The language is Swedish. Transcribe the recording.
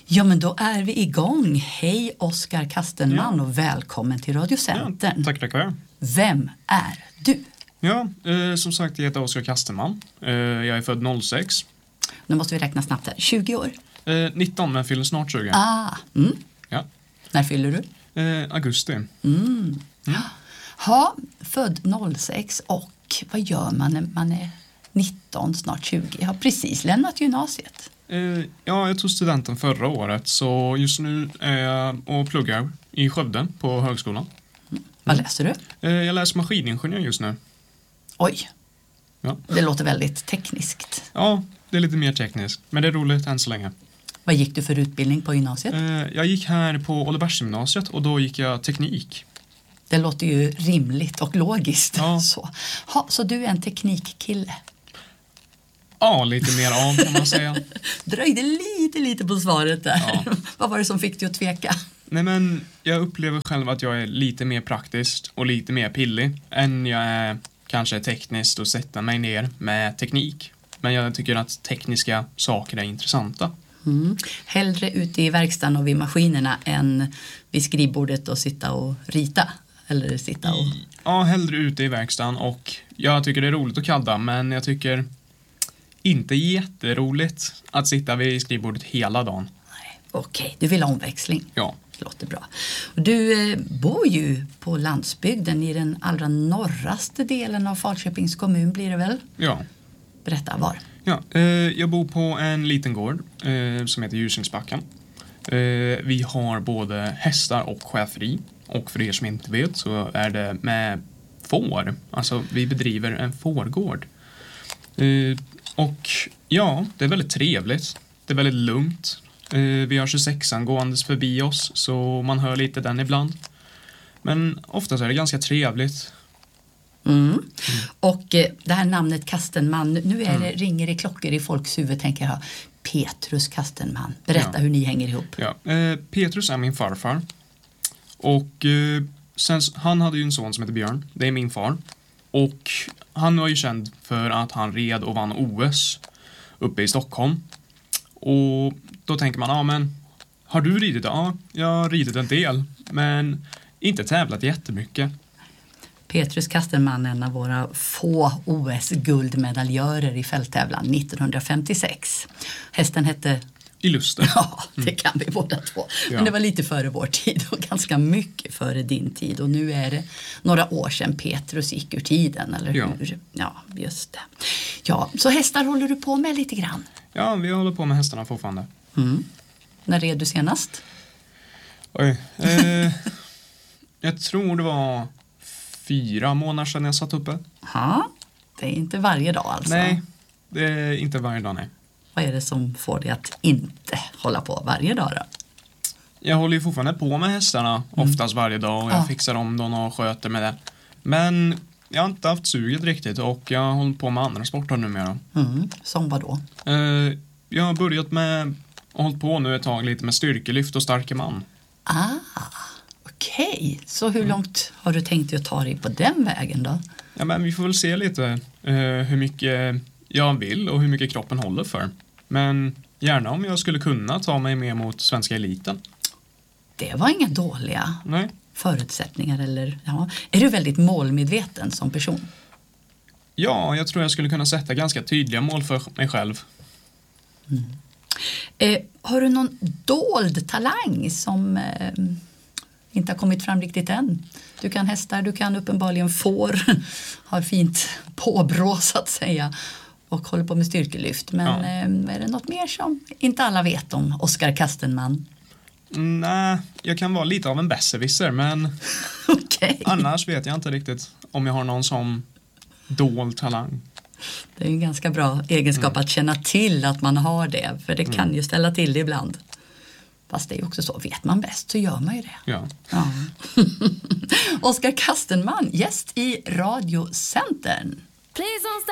Ja, men då är vi igång. Hej Oskar Kastenman och välkommen till Radio Centern. Ja, tackar. Vem är du? Ja, som sagt, jag heter Oskar Kastenman. Jag är född 06. Nu måste vi räkna snabbt här. 20 år? 19, men fyller snart 20. Ja. När fyller du? Augusti. Ja, född 06 och vad gör man när man är 19, snart 20? Jag har precis lämnat gymnasiet. Ja, jag tog studenten förra året, så just nu är jag och pluggar i Skövde på högskolan. Vad läser du? Jag läser maskiningenjör just nu. Oj, Ja. det låter väldigt tekniskt. Ja, det är lite mer tekniskt, men det är roligt än så länge. Vad gick du för utbildning på gymnasiet? Jag gick här på Ollebergsgymnasiet och då gick jag teknik. Det låter ju rimligt och logiskt. Ja. Så du är en teknikkille? Ja, lite mer av kan man säga. Dröjde lite på svaret där. Ja. Vad var det som fick dig att tveka? Nej, men jag upplever själv att jag är lite mer praktisk och lite mer pillig än jag är kanske tekniskt och sätta mig ner med teknik. Men jag tycker att tekniska saker är intressanta. Hellre ute i verkstaden och vid maskinerna än vid skrivbordet och sitta och rita? Eller sitta och... Ja, hellre ute i verkstaden, och jag tycker det är roligt att kadda, men jag tycker inte jätteroligt att sitta vid skrivbordet hela dagen. Okej, du vill ha omväxling. Ja. Det låter bra. Och du bor ju på landsbygden i den allra norraste delen av Falköpings kommun, blir det väl? Ja. Berätta, var? Ja, jag bor på en liten gård som heter Ljusingsbacken. Vi har både hästar och schäferi. Och för er som inte vet så är det med får. Alltså vi bedriver en fårgård. Och ja, det är väldigt trevligt. Det är väldigt lugnt. Vi har 26an gåendes förbi oss, så man hör lite den ibland. Men oftast är det ganska trevligt. Och det här namnet Kastenman, nu är det ringer i klockor i folks huvud, tänker jag. Petrus Kastenman, berätta hur ni hänger ihop. Ja, Petrus är min farfar. Och sen, han hade ju en son som heter Björn. Det är min far. Och han var ju känd för att han red och vann OS uppe i Stockholm. Och då tänker man, men har du ridit? Ja, jag har ridit en del, men inte tävlat jättemycket. Petrus Kastenman är en av våra få OS-guldmedaljörer i fälttävlan 1956. Hästen hette... Illuster. Ja, det kan vi båda två. Men det var lite före vår tid och ganska mycket före din tid. Och nu är det några år sedan Petrus gick ur tiden, eller hur? Ja, just det. Ja, så hästar håller du på med lite grann? Ja, vi håller på med hästarna fortfarande. När red du senast? Oj. Jag tror det var 4 månader sedan jag satt uppe. Ja, det är inte varje dag alltså. Nej, det är inte varje dag, nej. Vad är det som får dig att inte hålla på varje dag då? Jag håller ju fortfarande på med hästarna oftast varje dag, och jag fixar om dem och sköter med det. Men jag har inte haft suget riktigt, och jag håller på med andra sporter numera. Som vad då? Jag har börjat med och hållit på nu ett tag lite med styrkelyft och starke man. Okej. Så hur långt har du tänkt att ta dig på den vägen då? Ja, men vi får väl se lite hur mycket jag vill och hur mycket kroppen håller för. Men gärna om jag skulle kunna ta mig med mot svenska eliten. Det var inga dåliga Nej. förutsättningar. Eller, Är du väldigt målmedveten som person? Ja, jag tror jag skulle kunna sätta ganska tydliga mål för mig själv. Har du någon dold talang som inte har kommit fram riktigt än? Du kan hästar, du kan uppenbarligen får, har fint påbrå så att säga, och håller på med styrkelyft. Men är det något mer som inte alla vet om Oskar Kastenman? Nej, jag kan vara lite av en besserwisser, men annars vet jag inte riktigt om jag har någon som dold talang. Det är en ganska bra egenskap att känna till att man har det, för det kan ju ställa till det ibland. Fast det är ju också så, vet man bäst så gör man ju det. Ja. Oskar Kastenman, gäst i Radio Centern.